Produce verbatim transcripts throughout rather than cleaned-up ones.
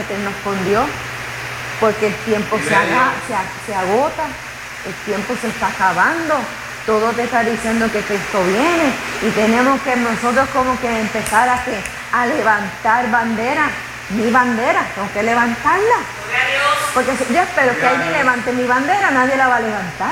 meternos con Dios, porque el tiempo se, haga, se, se agota, el tiempo se está acabando, todo te está diciendo que Cristo viene y tenemos que nosotros como que empezar a, que, a levantar bandera, mi bandera, tengo que levantarla, porque si yo espero que alguien levante mi bandera, nadie la va a levantar.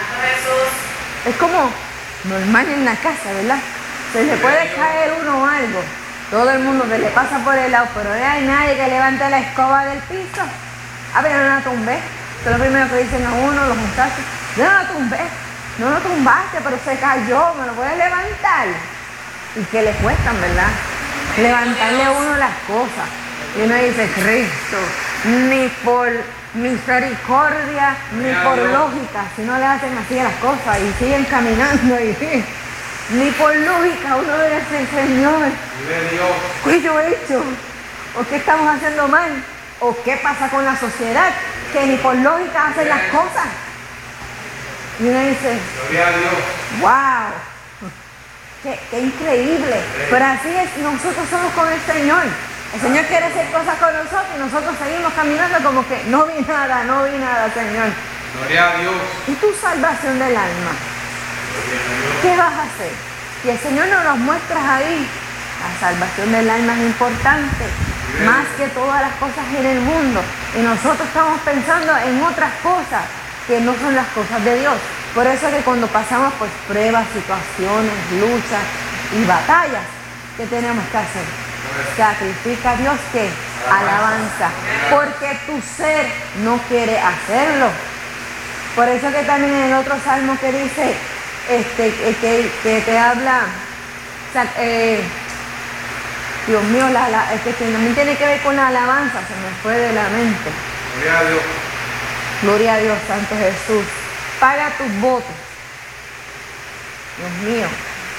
Es como normal en la casa, ¿verdad? Se le puede caer uno o algo, todo el mundo se le pasa por el lado, pero no hay nadie que levante la escoba del piso. A ver, no la tumbé. Eso es lo primero que dicen a uno los muchachos. Yo no la tumbé, no lo tumbaste, pero se cayó, me lo puedes levantar. Y que le cuestan, ¿verdad? Levantarle a uno las cosas. Y uno dice, Cristo, ni por misericordia, ni por lógica, si no le hacen así a las cosas y siguen caminando y ni por lógica uno debe decir, Señor, ¿qué yo he hecho? ¿O qué estamos haciendo mal? ¿O qué pasa con la sociedad? Que ni por lógica hacen las cosas. Y uno dice, wow, qué, qué increíble. Pero así es, nosotros somos con el Señor. El Señor quiere hacer cosas con nosotros y nosotros seguimos caminando como que no vi nada, no vi nada, Señor. Gloria a Dios. ¿Y tu salvación del alma? ¿Qué vas a hacer? Y el Señor nos lo muestra ahí. La salvación del alma es importante, más que todas las cosas en el mundo. Y nosotros estamos pensando en otras cosas que no son las cosas de Dios. Por eso es que cuando pasamos por pruebas, situaciones, luchas y batallas, ¿qué tenemos que hacer? Sacrifica a Dios que alabanza, porque tu ser no quiere hacerlo. Por eso que también en el otro salmo que dice, este, que, que te habla, eh, Dios mío, la, la, es que también tiene que ver con la alabanza, se me fue de la mente. Gloria a Dios. Gloria a Dios, Santo Jesús. Paga tus votos. Dios mío.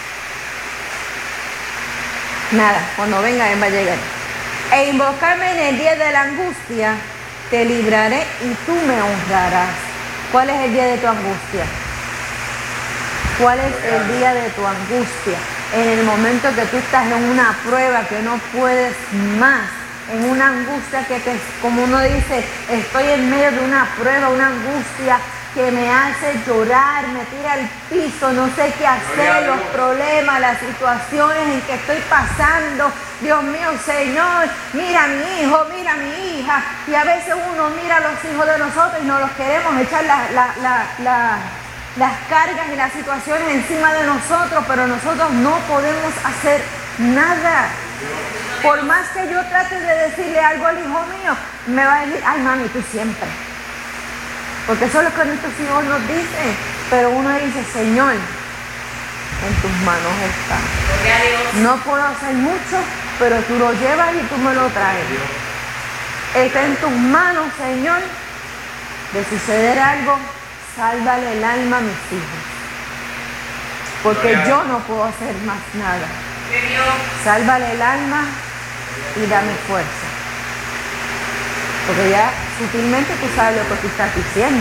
Nada, cuando venga Él va a llegar. E invocarme en el día de la angustia, te libraré y tú me honrarás. ¿Cuál es el día de tu angustia? ¿Cuál es el día de tu angustia? En el momento que tú estás en una prueba que no puedes más, en una angustia que te, como uno dice, estoy en medio de una prueba, una angustia que me hace llorar, me tira al piso, no sé qué hacer, los problemas, las situaciones en que estoy pasando. Dios mío, Señor, mira a mi hijo, mira a mi hija. Y a veces uno mira a los hijos de nosotros y nos los queremos echar la, la, la, la, las cargas y las situaciones encima de nosotros, pero nosotros no podemos hacer nada. Por más que yo trate de decirle algo al hijo mío, me va a decir, ay mami, tú siempre. Porque eso es lo que nuestros hijos nos dicen. Pero uno dice, Señor, en tus manos está. No puedo hacer mucho, pero tú lo llevas y tú me lo traes. Está en tus manos, Señor, de suceder algo, sálvale el alma a mis hijos. Porque yo no puedo hacer más nada. Sálvale el alma y dame fuerza. Porque ya sutilmente tú sabes lo que tú estás diciendo.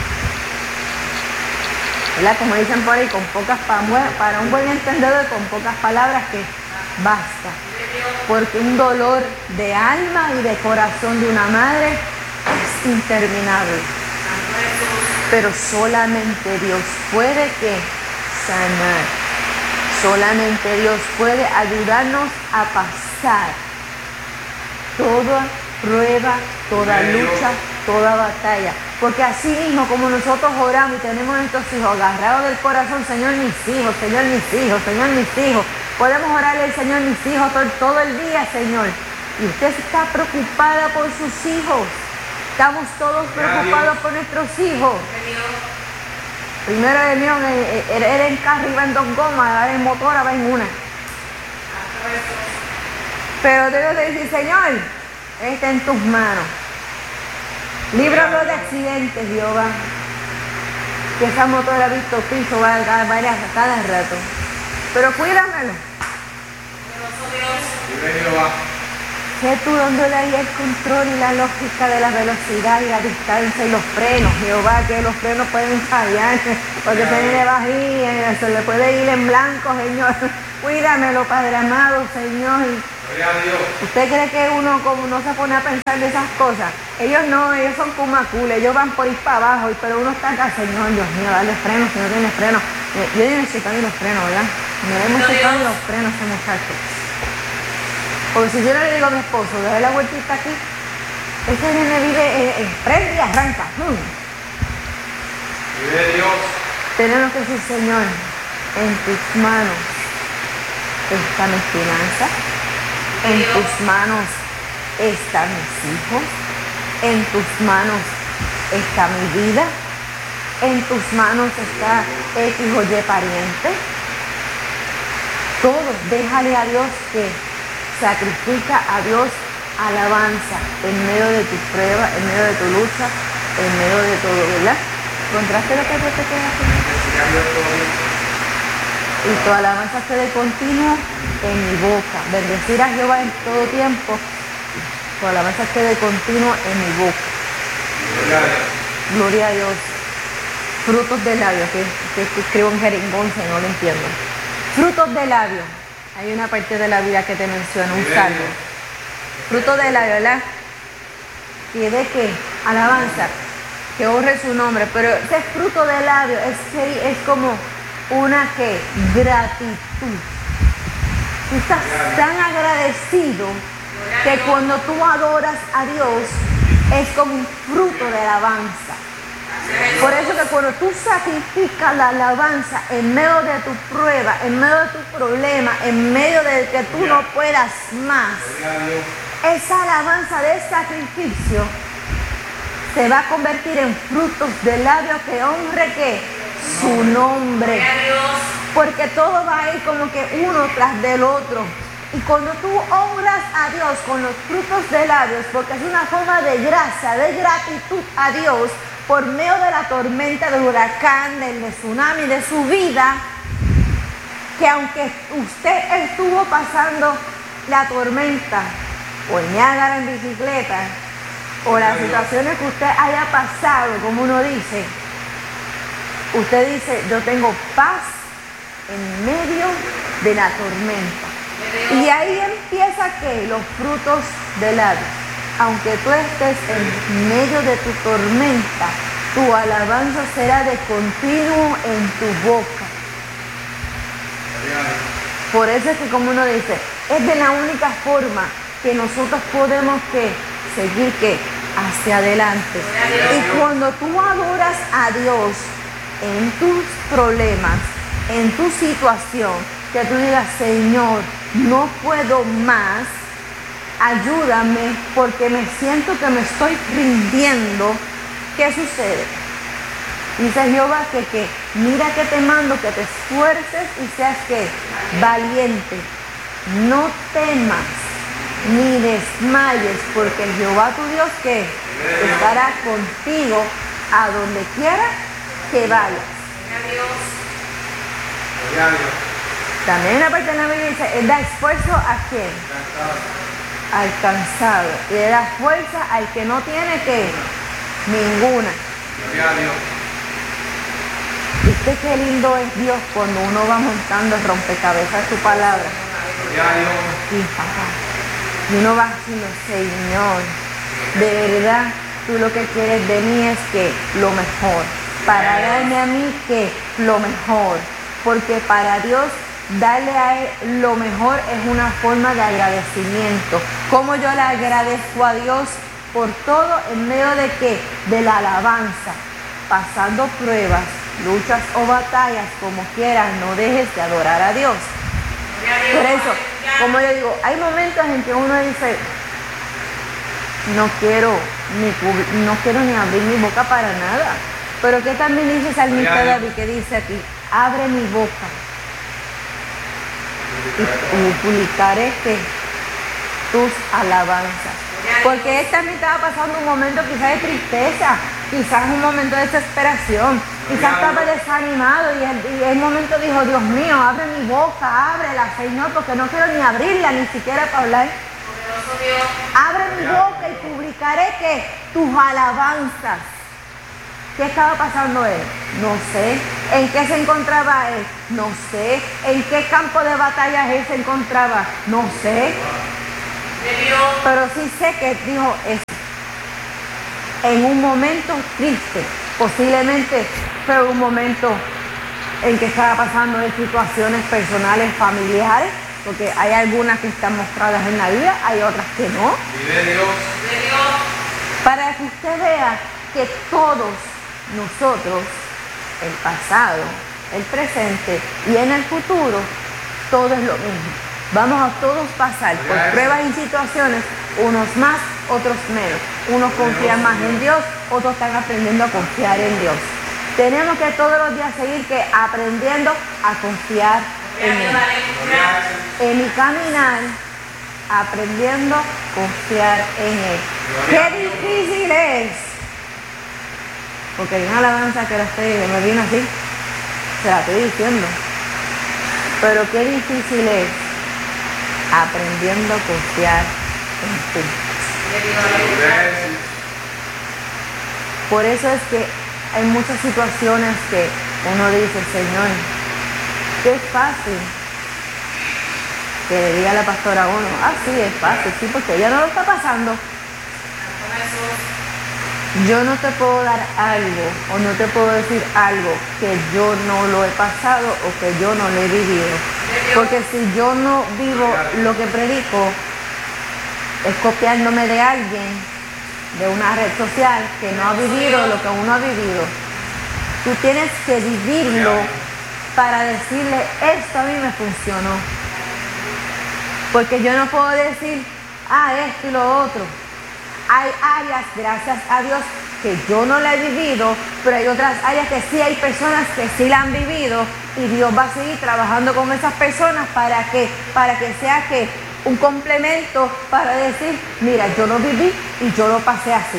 ¿Verdad? Como dicen por ahí, con pocas para un buen entendedor, con pocas palabras que basta. Porque un dolor de alma y de corazón de una madre es interminable. Pero solamente Dios puede que sanar. Solamente Dios puede ayudarnos a pasar toda prueba, toda lucha, toda batalla. Porque así mismo como nosotros oramos y tenemos a nuestros hijos agarrados del corazón, Señor mis hijos, Señor mis hijos, Señor mis hijos. Podemos orarle al Señor mis hijos todo, todo el día, Señor. Y usted está preocupada por sus hijos. Estamos todos preocupados por nuestros hijos. Primero el mío era en carro, iba en dos gomas, ahora en motora va en una. Pero Dios le dice, Señor, está en tus manos. Líbralo de accidentes, Jehová. Que esa motora ha visto piso varias a cada rato. Pero cuídamelo. Sé tú dándole ahí el control y la lógica de la velocidad y la distancia y los frenos, Jehová, que los frenos pueden fallar, porque se le va a ir, se le puede ir en blanco, Señor. Cuídamelo, Padre amado, Señor. ¿Usted cree que uno como no se pone a pensar de esas cosas? Ellos no, ellos son pumacul, ellos van por ir para abajo, pero uno está acá, Señor, Dios mío, dale freno, si no tiene freno. Yo ni necesito ni los frenos, ¿verdad? No le hemos checado ni los frenos a ese muchacho. Porque si yo no le digo a mi esposo, déjale la vueltita aquí, ese nene vive, eh, eh, prende y arranca. Hmm. Vive Dios. Tenemos que decir, Señor, en tus manos está mi finanza, en tus manos están mis hijos, en tus manos está mi vida, en tus manos está X o Y pariente. Todo, déjale a Dios que sacrifica a Dios alabanza en medio de tu prueba, en medio de tu lucha, en medio de todo, ¿verdad? ¿Encontraste lo que Dios te queda haciendo? Y tu alabanza esté de continuo en mi boca. Bendecir a Jehová en todo tiempo. Tu alabanza esté de continuo en mi boca. Gloria a Dios. Gloria a Dios. Frutos de labios, que, que escribo en jeringonce, no lo entiendo. Frutos de labios. Hay una parte de la vida que te menciona, un salmo. Frutos de labios, ¿verdad? ¿Y de qué? Alabanza. Que honre su nombre. Pero ese fruto de labios es, es como una que gratitud. Tú estás tan agradecido que cuando tú adoras a Dios es como un fruto de alabanza. Por eso que cuando tú sacrificas la alabanza en medio de tu prueba, en medio de tu problema, en medio de que tú no puedas más, esa alabanza de sacrificio se va a convertir en frutos de labios que honre que su nombre. Porque todo va a ir como que uno tras del otro. Y cuando tú honras a Dios con los frutos de labios, porque es una forma de gracia, de gratitud a Dios, por medio de la tormenta, del huracán, del tsunami, de su vida, que aunque usted estuvo pasando la tormenta, o el Niágara en bicicleta, o las situaciones que usted haya pasado, como uno dice, usted dice, yo tengo paz en medio de la tormenta. Y ahí empieza que los frutos del labios. Aunque tú estés en medio de tu tormenta, tu alabanza será de continuo en tu boca. Por eso es que, como uno dice, es de la única forma que nosotros podemos que seguir que hacia adelante. Y cuando tú adoras a Dios en tus problemas, en tu situación, que tú digas, Señor, no puedo más, ayúdame porque me siento que me estoy rindiendo. ¿Qué sucede? Dice Jehová que, que mira que te mando que te esfuerces y seas que valiente. No temas ni desmayes, porque Jehová tu Dios que estará contigo a donde quiera que vayas. También una parte de la Biblia dice, Él da esfuerzo a quién? Al cansado. Y le da fuerza al que no tiene que ninguna. ¿Viste qué lindo es Dios cuando uno va montando el rompecabezas de su palabra? Sí, papá. Y uno va diciendo, Señor, de verdad, tú lo que quieres de mí es que lo mejor. Para darme a mí que lo mejor. Porque para Dios, darle a Él lo mejor es una forma de agradecimiento. Como yo le agradezco a Dios por todo en medio de qué? De la alabanza. Pasando pruebas, luchas o batallas, como quieras, no dejes de adorar a Dios. Por eso, como yo digo, hay momentos en que uno dice, no quiero ni, no quiero ni abrir mi boca para nada. Pero que también dice el salmista David, que dice aquí, abre mi boca y publicaré que tus alabanzas. Porque él también estaba pasando un momento quizás de tristeza, quizás un momento de desesperación, quizás estaba desanimado y el, y el momento dijo, Dios mío, abre mi boca, ábrela, Señor, porque no quiero ni abrirla, ni siquiera para hablar. Abre mi boca y publicaré que tus alabanzas. ¿Qué estaba pasando él? No sé. ¿En qué se encontraba él? No sé. ¿En qué campo de batalla él se encontraba? No sé. Pero sí sé que dijo eso en un momento triste, posiblemente fue un momento en que estaba pasando de situaciones personales, familiares, porque hay algunas que están mostradas en la Biblia, hay otras que no. Vive Dios. Para que usted vea que todos nosotros, el pasado, el presente y en el futuro, todo es lo mismo. Vamos a todos pasar por pruebas y situaciones, unos más, otros menos. Unos confían más en Dios, otros están aprendiendo a confiar en Dios. Tenemos que todos los días seguir que aprendiendo a confiar en Él. En mi caminar, aprendiendo a confiar en Él. ¡Qué difícil es! Porque hay una alabanza que la estoy, me vino así, se la estoy diciendo. Pero qué difícil es aprendiendo a confiar en ti. Por eso es que hay muchas situaciones que uno dice, Señor, qué fácil. Que le diga la pastora a uno, ah, sí, es fácil, sí, porque ella no lo está pasando. Yo no te puedo dar algo o no te puedo decir algo que yo no lo he pasado o que yo no lo he vivido. Porque si yo no vivo lo que predico, es copiándome de alguien, de una red social que no ha vivido lo que uno ha vivido. Tú tienes que vivirlo para decirle, esto a mí me funcionó. Porque yo no puedo decir, ah, esto y lo otro. Hay áreas, gracias a Dios, que yo no la he vivido, pero hay otras áreas que sí hay personas que sí la han vivido y Dios va a seguir trabajando con esas personas para que, para que sea que un complemento para decir, mira, yo lo viví y yo lo pasé así.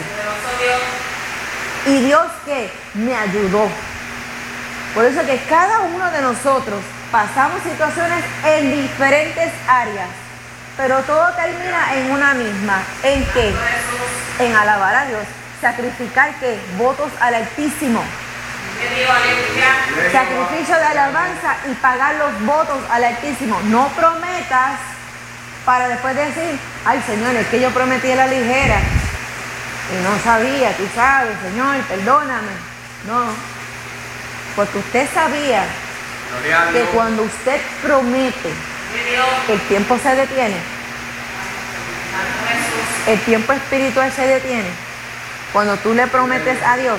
Y Dios que me ayudó. Por eso que cada uno de nosotros pasamos situaciones en diferentes áreas, pero todo termina en una misma. ¿En qué? En alabar a Dios. Sacrificar ¿qué? Votos al Altísimo. Sacrificio de alabanza y pagar los votos al Altísimo. No prometas para después decir, ay Señor, es que yo prometí a la ligera y no sabía, tú sabes, Señor, perdóname. No, porque usted sabía que cuando usted promete, el tiempo se detiene. El tiempo espiritual se detiene. Cuando tú le prometes a Dios.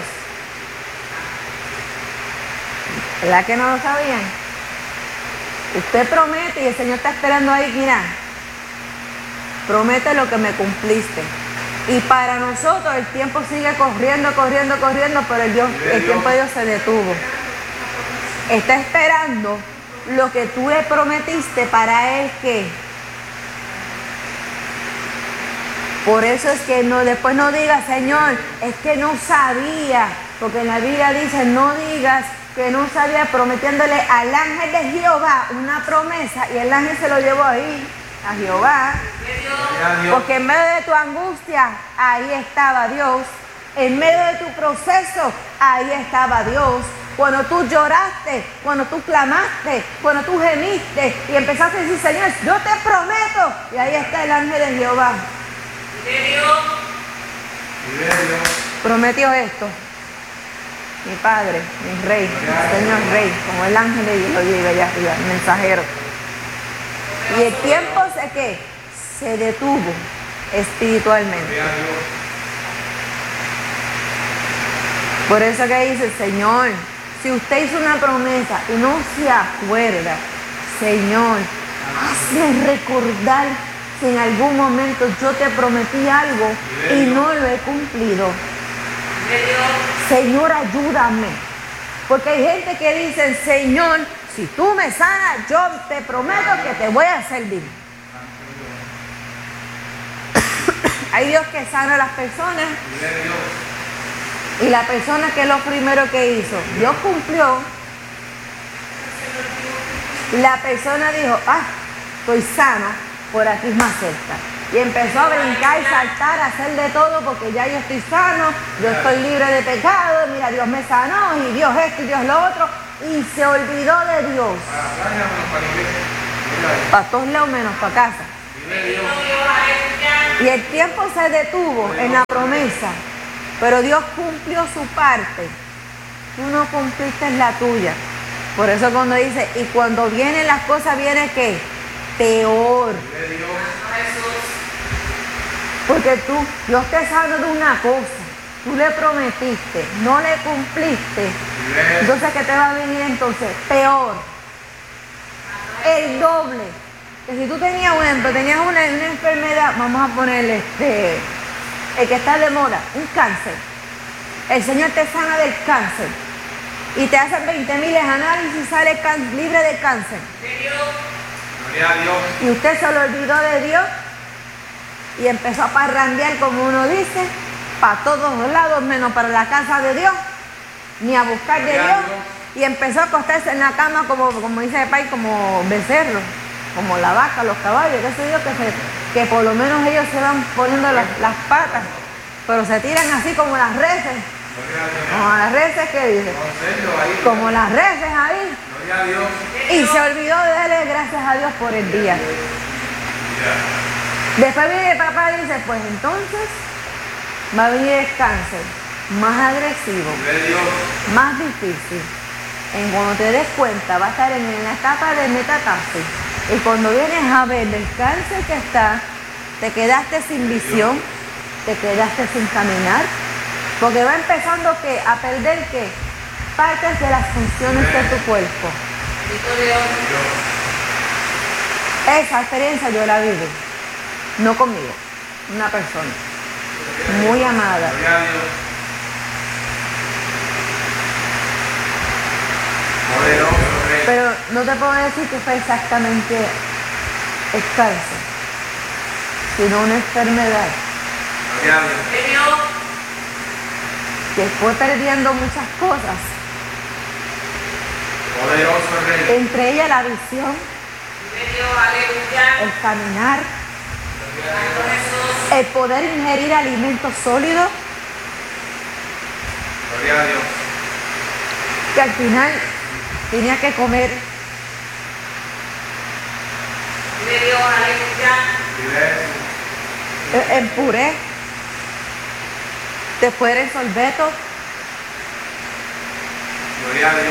¿Verdad que no lo sabían? Usted promete y el Señor está esperando ahí, mira, promete lo que me cumpliste. Y para nosotros el tiempo sigue corriendo, corriendo, corriendo, pero el, Dios, el tiempo de Dios se detuvo. Está esperando lo que tú le prometiste para Él que. Por eso es que no, después no digas, Señor, es que no sabía, porque en la Biblia dice, no digas que no sabía, prometiéndole al ángel de Jehová una promesa, y el ángel se lo llevó ahí, a Jehová, porque en medio de tu angustia, ahí estaba Dios, en medio de tu proceso, ahí estaba Dios. Cuando tú lloraste, cuando tú clamaste, cuando tú gemiste y empezaste a decir, Señor, yo te prometo, y ahí está el ángel de Jehová. Prometió esto. Mi Padre, mi Rey, mi Señor Rey, como el ángel de Dios lo lleva allá arriba, el mensajero. Y el tiempo se que se detuvo espiritualmente. Por eso que dice, Señor, si usted hizo una promesa y no se acuerda, Señor, hazme recordar si en algún momento yo te prometí algo y no lo he cumplido. Señor, ayúdame. Porque hay gente que dice, Señor, si tú me sanas, yo te prometo que te voy a servir. Hay Dios que sana a las personas. Y la persona que es lo primero que hizo, Dios cumplió. La persona dijo, ah, estoy sano, por aquí es más cerca. Y empezó a brincar y saltar, a hacer de todo, porque ya yo estoy sano, yo estoy libre de pecado, mira, Dios me sanó, y Dios esto y Dios lo otro, y se olvidó de Dios. Para todos lados menos para casa. Y el tiempo se detuvo en la promesa, pero Dios cumplió su parte. Tú no cumpliste la tuya. Por eso cuando dice, y cuando vienen las cosas, viene ¿qué? Peor. Porque tú, Dios te sabe de una cosa, tú le prometiste, no le cumpliste. Entonces, ¿qué te va a venir entonces? Peor. El doble. Que si tú tenías, por ejemplo, tenías una, una enfermedad, vamos a ponerle este, el que está de moda, un cáncer. El Señor te sana del cáncer. Y te hacen veinte mil análisis y sale can, libre de cáncer. Gloria a Dios. Y usted se lo olvidó de Dios y empezó a parrandear, como uno dice, para todos lados, menos para la casa de Dios, ni a buscar de Dios. Y empezó a acostarse en la cama, como, como dice el país, como becerro, como la vaca, los caballos, qué sé yo, que, se, que por lo menos ellos se van poniendo las, las patas, pero se tiran así como las reses. Como las reses, ¿qué dice? Como las reses ahí. Y se olvidó de darle gracias a Dios por el día. Después viene el papá y dice, pues entonces va a venir el cáncer más agresivo, más difícil. En cuando te des cuenta, va a estar en la etapa de metastasis. Y cuando vienes a ver el cáncer que está, te quedaste sin visión, te quedaste sin caminar, porque va empezando que a perder que partes de las funciones de tu cuerpo. Esa experiencia yo la viví, no conmigo, una persona muy amada. Pero no te puedo decir que fue exactamente el cáncer, sino una enfermedad que fue perdiendo muchas cosas, entre ellas la visión, el caminar, el poder ingerir alimentos sólidos, que al final tenía que comer en puré, después era en sorbeto. Gloria a Dios.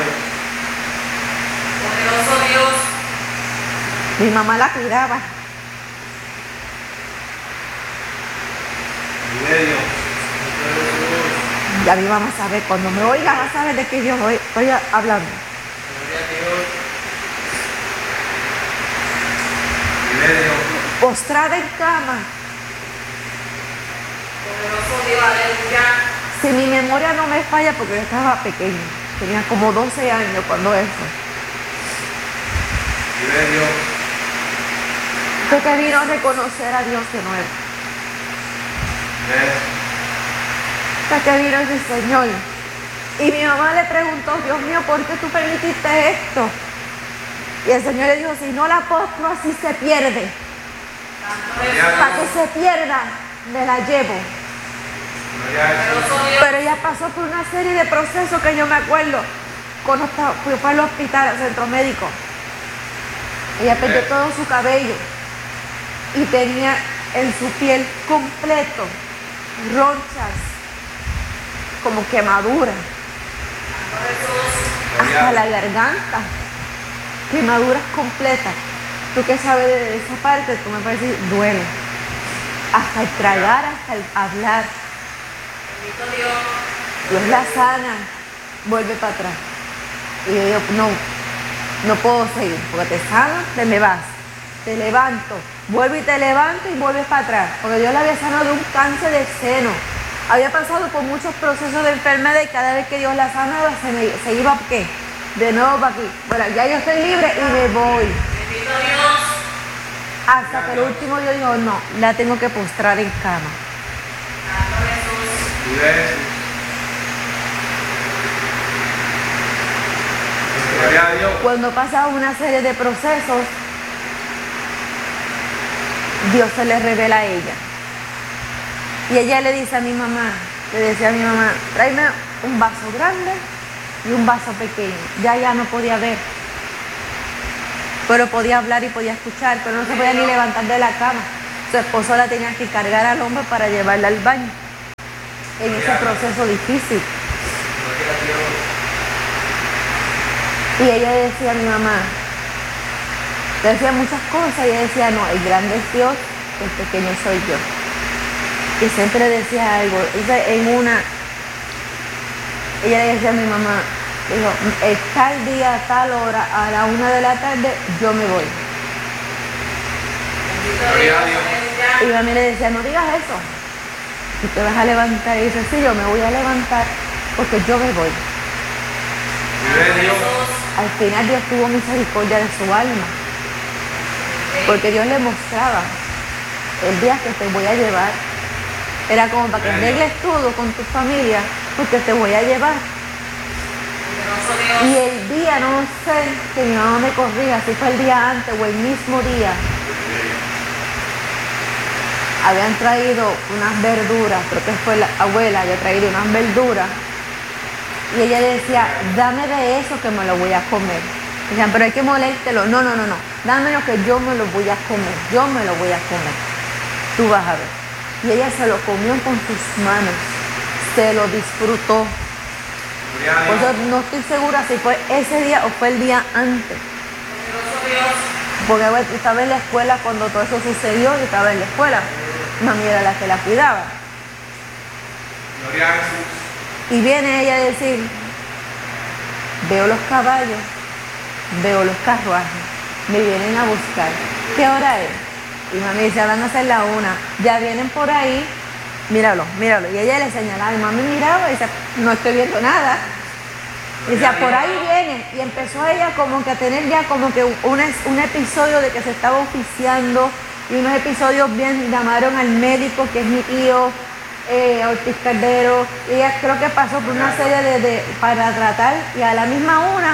Poderoso Dios. Mi mamá la cuidaba. Gloria a Dios. Ya mi mamá sabe, cuando me oiga va a saber de qué yo voy- estoy hablando. Gloria a Dios. Gloria a Dios. Postrada en cama. Poderoso Dios, aleluya. Si mi memoria no me falla, porque yo estaba pequeña, tenía como doce años cuando eso. Gloria a Dios. Fue que vino a reconocer a Dios de nuevo. Fue que vino y dice, Señor. Y mi mamá le preguntó, Dios mío, ¿por qué tú permitiste esto? Y el Señor le dijo, si no la postro así se pierde. Para que se pierda, me la llevo. Pero ella pasó por una serie de procesos que yo me acuerdo cuando estaba- fue fue al hospital, al centro médico. Ella perdió todo su cabello y tenía en su piel completo ronchas, como quemaduras, hasta la garganta, quemaduras completas. Tú que sabes de esa parte, tú me puedes decir, duele. Hasta el tragar, hasta el hablar. Bendito Dios. Dios la sana, vuelve para atrás. Y yo digo, no, no puedo seguir, porque te sano, te me vas. Te levanto, vuelvo y te levanto y vuelves para atrás. Porque Dios la había sanado de un cáncer de seno. Había pasado por muchos procesos de enfermedad y cada vez que Dios la sanaba se, me, se iba, ¿qué? De nuevo para aquí. Bueno, ya yo estoy libre y me voy. Bendito Dios. Hasta que el último Dios dijo, no, la tengo que postrar en cama. Santo Jesús. Gloria a Jesús. Gloria a Dios. Cuando pasa una serie de procesos, Dios se le revela a ella. Y ella le dice a mi mamá, le decía a mi mamá, tráeme un vaso grande y un vaso pequeño. Ya ya no podía ver, pero podía hablar y podía escuchar, pero no se podía ni levantar de la cama. Su esposo la tenía que cargar al hombre para llevarla al baño en ese proceso difícil. Gloria a Dios. Y ella decía a mi mamá, le decía muchas cosas y ella decía, no, el grande es Dios, el pequeño soy yo. Y siempre decía algo. Entonces, en una, ella le decía a mi mamá, dijo, es tal día, tal hora, a la una de la tarde, yo me voy. Gloria a Dios. Y mami le decía, no digas eso. Y te vas a levantar. Y dice, sí, yo me voy a levantar porque yo me voy. Vive Dios. Al final Dios tuvo misericordia de su alma. Porque Dios le mostraba el día que te voy a llevar. Era como para que arregles todo con tu familia, porque te voy a llevar. Y el día, no sé, que mi mamá me corrija, si fue el día antes o el mismo día, habían traído unas verduras, creo que fue la abuela, había traído unas verduras, y ella decía, dame de eso que me lo voy a comer. Decían, pero hay que molértelo. No, no, no, no, dame lo que yo me lo voy a comer, yo me lo voy a comer. Tú vas a ver. Y ella se lo comió con sus manos, se lo disfrutó. Gloria a Por Dios. eso no estoy segura si fue ese día o fue el día antes. Porque bueno, estaba en la escuela cuando todo eso sucedió, yo estaba en la escuela. Mami era la que la cuidaba. Gloria a Jesús. Y viene ella a decir, veo los caballos, veo los carruajes, me vienen a buscar. ¿Qué hora es? Y mami dice, van a ser la una. Ya vienen por ahí, míralo, míralo. Y ella le señalaba, y mami miraba y dice, no estoy viendo nada. Y decía, por ahí viene. Y empezó ella como que a tener ya como que un, un episodio de que se estaba oficiando. Y unos episodios bien, llamaron al médico, que es mi tío, eh, Ortiz Cardero. Y ella creo que pasó por una serie de, de, para tratar. Y a la misma una,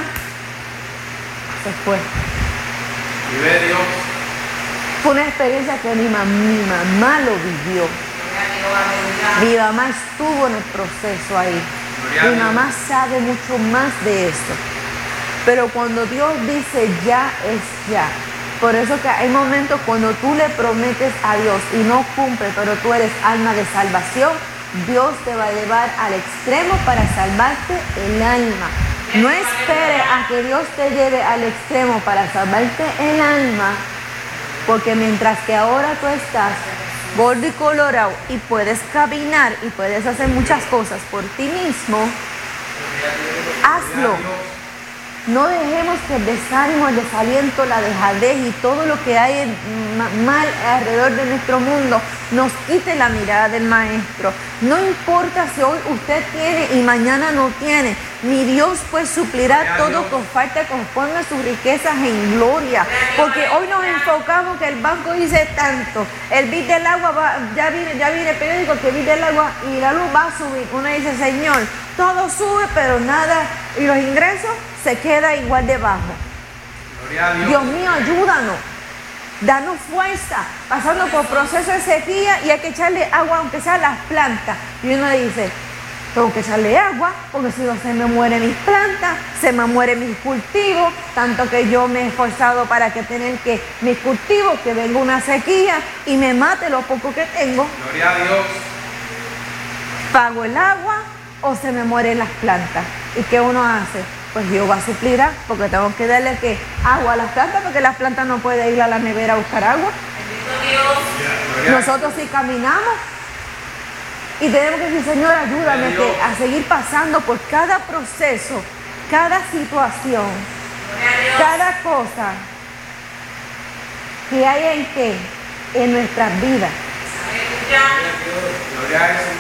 se fue. Vive Dios. Fue una experiencia que mi, mam mi mamá lo vivió. Mi mamá estuvo en el proceso ahí. Mi mamá sabe mucho más de eso. Pero cuando Dios dice ya es ya. Por eso que hay momentos cuando tú le prometes a Dios y no cumple, pero tú eres alma de salvación, Dios te va a llevar al extremo para salvarte el alma. No espere a que Dios te lleve al extremo para salvarte el alma. Porque mientras que ahora tú estás gordo y colorado y puedes caminar y puedes hacer muchas cosas por ti mismo, hazlo. No dejemos que el desánimo, el desaliento, la dejadez y todo lo que hay en mal alrededor de nuestro mundo nos quite la mirada del Maestro. No importa si hoy usted tiene y mañana no tiene, mi Dios pues suplirá todo con falta conforme a sus riquezas en gloria. Porque hoy nos enfocamos que el banco dice tanto, el bill del agua va, ya viene, ya viene el periódico que el bill del agua y la luz va a subir. Uno dice, Señor, todo sube pero nada, y los ingresos se queda igual de bajo. Gloria a Dios. Dios mío, ayúdanos, danos fuerza, pasando por procesos de sequía y hay que echarle agua aunque sea a las plantas. Y uno dice, tengo que echarle agua porque si no se me mueren mis plantas, se me mueren mis cultivos, tanto que yo me he esforzado para que tener que mis cultivos, que venga una sequía y me mate lo poco que tengo. Gloria a Dios. Pago el agua o se me mueren las plantas. ¿Y qué uno hace? Pues Jehová suplirá, porque tengo que darle ¿qué? Agua a las plantas, porque las plantas no pueden ir a la nevera a buscar agua. Gloria a Nosotros sí caminamos y tenemos que decir, Señor, ayúdame que, a seguir pasando por cada proceso, cada situación, cada cosa que hay en qué, en nuestras vidas. Gloria a Jesús.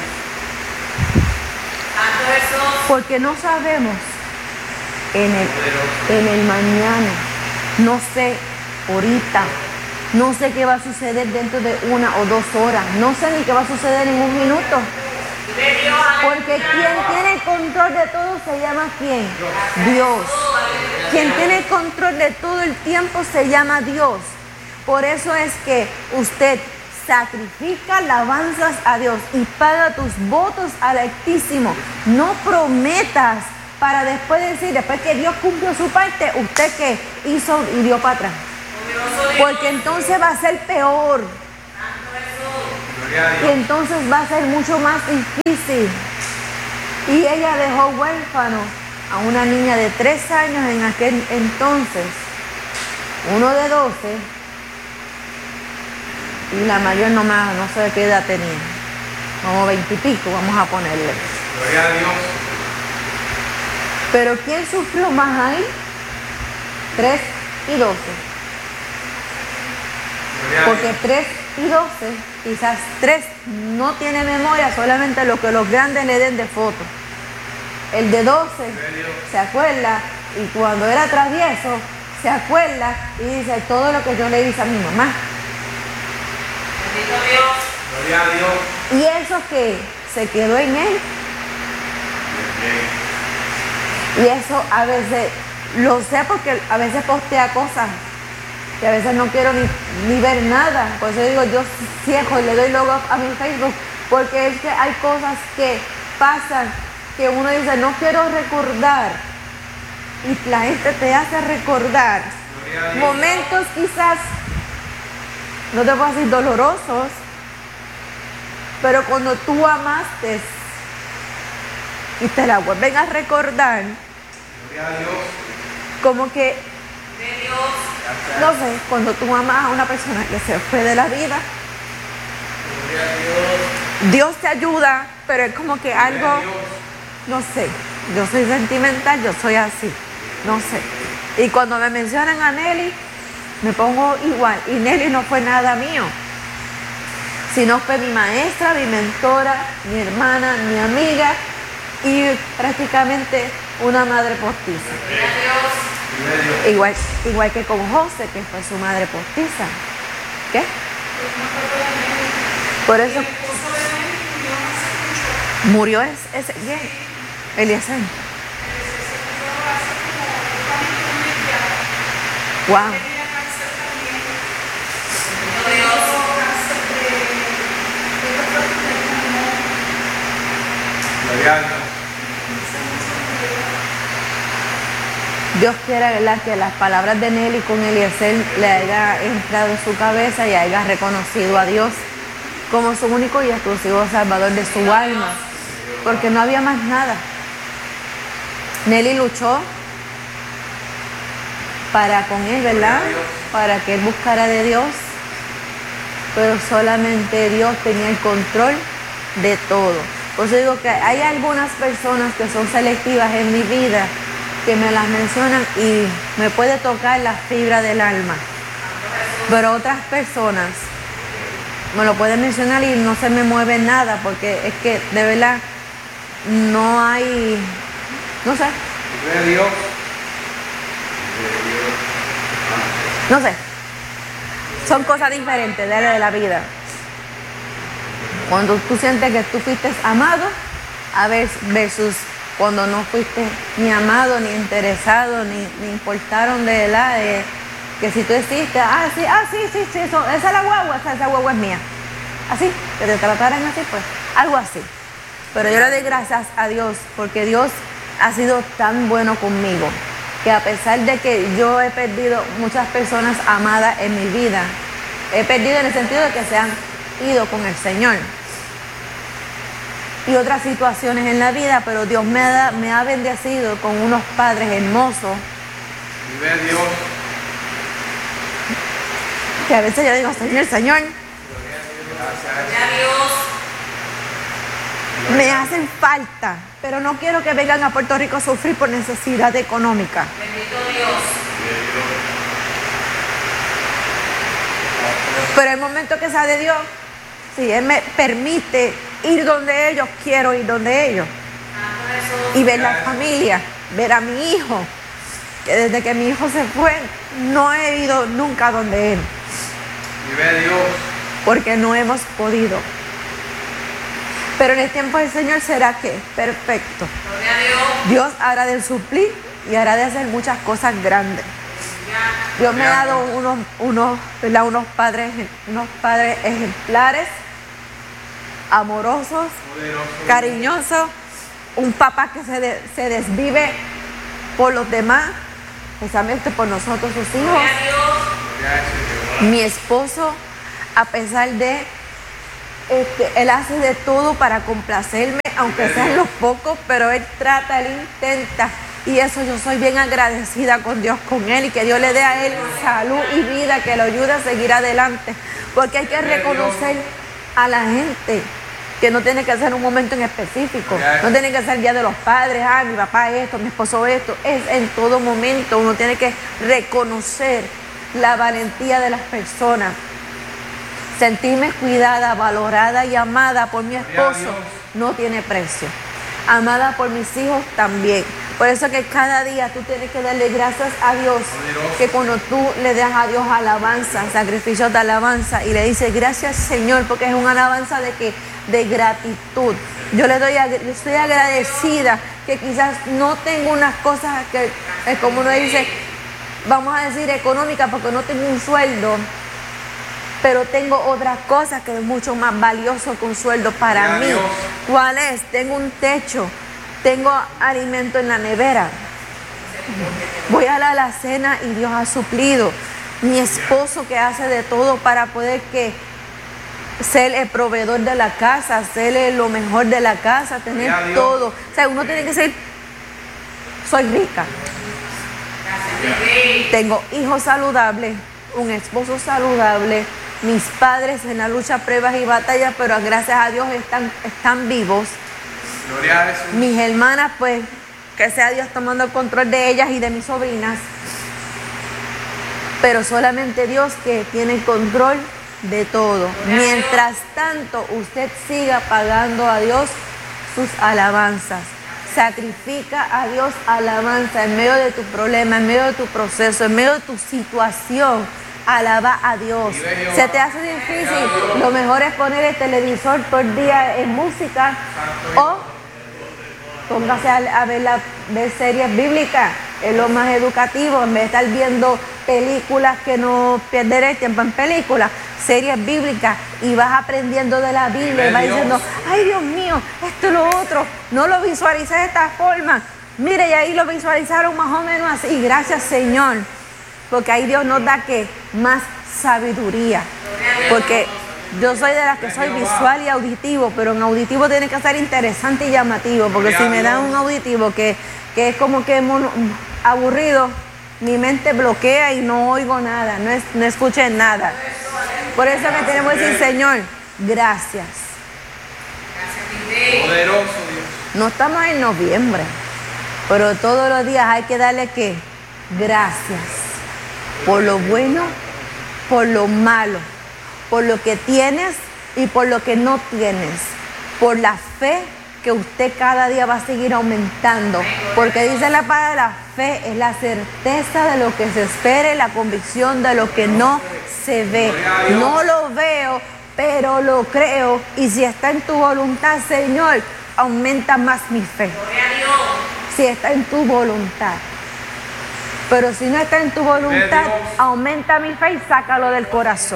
Porque no sabemos en el, en el mañana, no sé ahorita, no sé qué va a suceder dentro de una o dos horas, no sé ni qué va a suceder en un minuto. Porque quien tiene el control de todo se llama ¿quién? Dios. Quien tiene el control de todo el tiempo se llama Dios. Por eso es que usted sacrifica alabanzas a Dios y paga tus votos al Altísimo. No prometas para después decir, después que Dios cumplió su parte, usted que hizo y dio para atrás. Porque entonces va a ser peor. Gloria a Y Dios. entonces va a ser mucho más difícil. Y ella dejó huérfano a una niña de tres años en aquel entonces, uno de doce, y la mayor no más, no sé qué edad tenía, como veintipico, vamos a ponerle. Gloria a Dios. Pero ¿quién sufrió más ahí? tres y doce. Gloria a Porque Dios. tres y doce, quizás tres no tiene memoria, solamente lo que los grandes le den de foto. El de doce Gloria a Dios. se acuerda, y cuando era travieso, se acuerda y dice todo lo que yo le hice a mi mamá. Bendito Dios. Gloria a Dios. Y eso que se quedó en él. Y eso a veces, lo sé porque a veces postea cosas que a veces no quiero ni, ni ver nada. Por eso digo, yo cierro y le doy logo a mi Facebook, porque es que hay cosas que pasan que uno dice, no quiero recordar. Y la gente te hace recordar Gloria a Dios. momentos quizás, no te puedo decir dolorosos, pero cuando tú amaste y te la vuelven a recordar, Gloria a Dios. como que, De Dios. no sé, cuando tú amas a una persona que se fue de la vida, Gloria a Dios. Dios te ayuda, pero es como que algo, Gloria a Dios. no sé, yo soy sentimental, yo soy así, no sé. Y cuando me mencionan a Nelly, me pongo igual. Y Nelly no fue nada mío, sino fue mi maestra, mi mentora, mi hermana, mi amiga y prácticamente una madre postiza. Gloria a Dios. Gloria a Dios. Igual, igual que con José, que fue su madre postiza. ¿Qué? Por eso murió ese, ese gay, Eliezer. Wow. Bendito Dios. Gloria a Dios. Dios quiera, ¿verdad?, que las palabras de Nelly con Eliezer le haya entrado en su cabeza y haya reconocido a Dios como su único y exclusivo Salvador de su alma, porque no había más nada. Nelly luchó para con él, ¿verdad?, para que él buscara de Dios, pero solamente Dios tenía el control de todo. Por eso digo que hay algunas personas que son selectivas en mi vida, que me las mencionan y me puede tocar la fibra del alma. Pero otras personas me lo pueden mencionar y no se me mueve nada, porque es que de verdad no hay, no sé, Gloria a Dios. no sé. Son cosas diferentes de la, de la vida. Cuando tú sientes que tú fuiste amado, a ver, versus cuando no fuiste ni amado, ni interesado, ni, ni importaron de la de que si tú hiciste, ah, sí, ah, sí, sí, sí, eso, esa es la guagua, esa, esa guagua es mía. Así, que te trataran así, pues, algo así. Pero yo le doy gracias a Dios, porque Dios ha sido tan bueno conmigo, que a pesar de que yo he perdido muchas personas amadas en mi vida, he perdido en el sentido de que se han ido con el Señor, y otras situaciones en la vida, pero Dios me ha, me ha bendecido con unos padres hermosos, Vive Dios. que a veces yo digo, Señor, Señor, Gloria a Dios. me hacen falta, pero no quiero que vengan a Puerto Rico a sufrir por necesidad económica. Bendito Dios. Pero el momento que sea de Dios, si Él me permite ir donde ellos, quiero ir donde ellos. Santo Jesús. Y ver la familia, ver a mi hijo, que desde que mi hijo se fue, no he ido nunca donde él, Vive Dios. porque no hemos podido. Pero en el tiempo del Señor será que perfecto. Gloria a Dios. Dios hará de suplir y hará de hacer muchas cosas grandes. Dios me ha dado unos, unos, ¿verdad?, unos padres, unos padres ejemplares, amorosos, Poderoso. cariñosos, un papá que se, de- se desvive por los demás, especialmente por nosotros, sus hijos. Gloria a Dios. Gloria a Jehová. Mi esposo, a pesar de este, Él hace de todo para complacerme, aunque sean los pocos, pero Él trata, Él intenta. Y eso yo soy bien agradecida con Dios, con Él, y que Dios le dé a Él salud y vida, que lo ayude a seguir adelante. Porque hay que reconocer a la gente que no tiene que ser un momento en específico, no tiene que ser el Día de los Padres, ah, mi papá esto, mi esposo esto, es en todo momento. Uno tiene que reconocer la valentía de las personas, sentirme cuidada, valorada y amada por mi esposo no tiene precio, amada por mis hijos también. Por eso que cada día tú tienes que darle gracias a Dios, que cuando tú le das a Dios alabanza, sacrificios de alabanza, y le dices gracias Señor, porque es una alabanza de que de gratitud. Yo le doy, yo estoy agradecida que quizás no tengo unas cosas que, es como uno dice, vamos a decir económicas, porque no tengo un sueldo, pero tengo otras cosas que es mucho más valioso que un sueldo para mí. ¿Cuál es? Tengo un techo, tengo alimento en la nevera, voy a la alacena y Dios ha suplido. Mi esposo que hace de todo para poder que ser el proveedor de la casa, ser lo mejor de la casa, tener todo. O sea, uno tiene que ser, soy rica, tengo hijos saludables, un esposo saludable, mis padres en la lucha, pruebas y batallas, pero gracias a Dios están, están vivos. Gloria a Jesús. Mis hermanas, pues, que sea Dios tomando el control de ellas y de mis sobrinas, pero solamente Dios que tiene el control de todo. Mientras tanto, usted siga pagando a Dios sus alabanzas. Sacrifica a Dios alabanza en medio de tu problema, en medio de tu proceso, en medio de tu situación. Alaba a Dios. Se te hace difícil, lo mejor es poner el televisor todo el día en música, o póngase a, a ver, la, ver series bíblicas, es lo más educativo, en vez de estar viendo películas que no perder el tiempo en películas, series bíblicas, y vas aprendiendo de la Biblia y vas diciendo, ay Dios mío, esto y lo otro, no lo visualicé de esta forma, mire, y ahí lo visualizaron más o menos así, gracias Señor, porque ahí Dios nos da que más sabiduría, porque yo soy de las que soy visual y auditivo, pero en auditivo tiene que ser interesante y llamativo, porque si me dan un auditivo que, que es como que mono, aburrido, mi mente bloquea y no oigo nada, no, es, no escuché nada. Por eso que tenemos que decir, Señor, gracias. Poderoso Dios. No estamos en noviembre, pero todos los días hay que darle ¿qué? Gracias. Por lo bueno, por lo malo, por lo que tienes y por lo que no tienes, por la fe que usted cada día va a seguir aumentando, porque dice la palabra, la fe es la certeza de lo que se espera y la convicción de lo que no se ve. No lo veo, pero lo creo, y si está en tu voluntad, Señor, aumenta más mi fe. Si está en tu voluntad. Pero si no está en tu voluntad, aumenta mi fe y sácalo del corazón.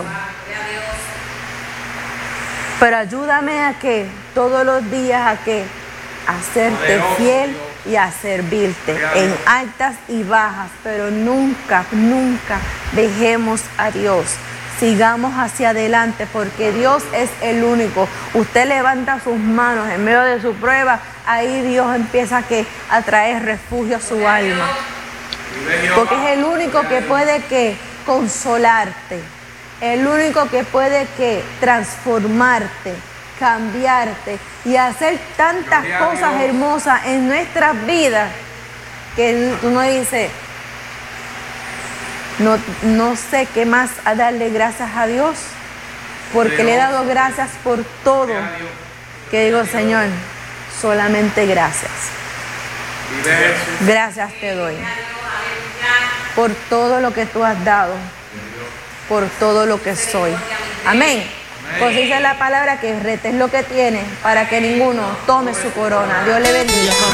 Pero ayúdame a que todos los días a que a serte fiel y a servirte en altas y bajas, pero nunca, nunca dejemos a Dios. Sigamos hacia adelante, porque Dios es el único. Usted levanta sus manos en medio de su prueba, ahí Dios empieza a, que, a traer refugio a su alma. Porque es el único que puede que consolarte, el único que puede que transformarte, cambiarte y hacer tantas cosas hermosas en nuestras vidas que uno dice, no, no sé qué más a darle gracias a Dios, porque le he dado gracias por todo, que digo, Señor, solamente gracias. Gracias te doy por todo lo que tú has dado, por todo lo que soy. Amén. Pues dice la palabra que retes lo que tiene para que ninguno tome su corona. Dios le bendiga.